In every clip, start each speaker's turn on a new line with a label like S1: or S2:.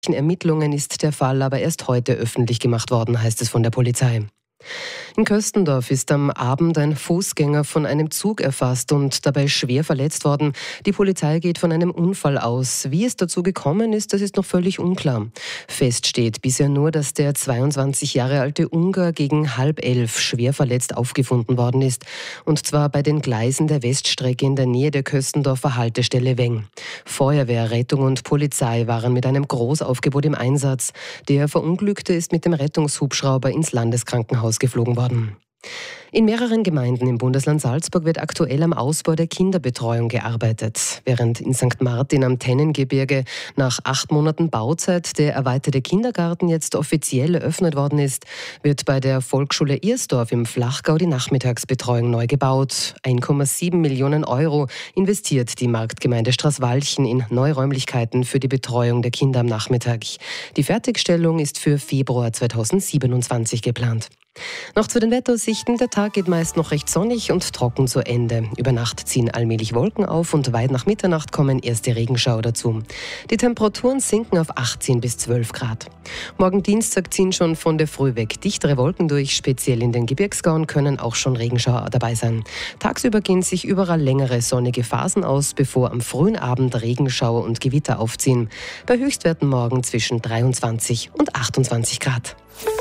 S1: Ermittlungen ist der Fall aber erst heute öffentlich gemacht worden, heißt es von der Polizei. In Köstendorf ist am Abend ein Fußgänger von einem Zug erfasst und dabei schwer verletzt worden. Die Polizei geht von einem Unfall aus. Wie es dazu gekommen ist, das ist noch völlig unklar. Fest steht bisher nur, dass der 22 Jahre alte Ungar gegen 10:30 schwer verletzt aufgefunden worden ist. Und zwar bei den Gleisen der Weststrecke in der Nähe der Köstendorfer Haltestelle Weng. Feuerwehr, Rettung und Polizei waren mit einem Großaufgebot im Einsatz. Der Verunglückte ist mit dem Rettungshubschrauber ins Landeskrankenhaus geflogen worden. In mehreren Gemeinden im Bundesland Salzburg wird aktuell am Ausbau der Kinderbetreuung gearbeitet. Während in St. Martin am Tennengebirge nach 8 Monaten Bauzeit der erweiterte Kindergarten jetzt offiziell eröffnet worden ist, wird bei der Volksschule Irsdorf im Flachgau die Nachmittagsbetreuung neu gebaut. 1,7 Millionen Euro investiert die Marktgemeinde Straßwalchen in neue Räumlichkeiten für die Betreuung der Kinder am Nachmittag. Die Fertigstellung ist für Februar 2027 geplant. Noch zu den Wetteraussichten. Der Tag geht meist noch recht sonnig und trocken zu Ende. Über Nacht ziehen allmählich Wolken auf und weit nach Mitternacht kommen erste Regenschauer dazu. Die Temperaturen sinken auf 18 bis 12 Grad. Morgen Dienstag ziehen schon von der Früh weg dichtere Wolken durch. Speziell in den Gebirgsgauen können auch schon Regenschauer dabei sein. Tagsüber gehen sich überall längere sonnige Phasen aus, bevor am frühen Abend Regenschauer und Gewitter aufziehen. Bei Höchstwerten morgen zwischen 23 und 28 Grad.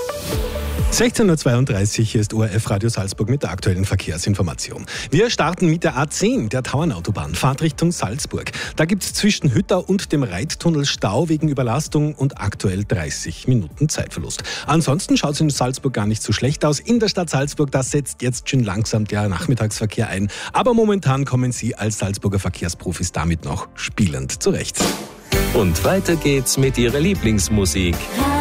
S2: 16.32 Uhr, hier ist ORF Radio Salzburg mit der aktuellen Verkehrsinformation. Wir starten mit der A10, der Tauernautobahn, Fahrtrichtung Salzburg. Da gibt es zwischen Hütter und dem Reittunnel Stau wegen Überlastung und aktuell 30 Minuten Zeitverlust. Ansonsten schaut es in Salzburg gar nicht so schlecht aus. In der Stadt Salzburg, da setzt jetzt schon langsam der Nachmittagsverkehr ein. Aber momentan kommen Sie als Salzburger Verkehrsprofis damit noch spielend zurecht.
S3: Und weiter geht's mit Ihrer Lieblingsmusik.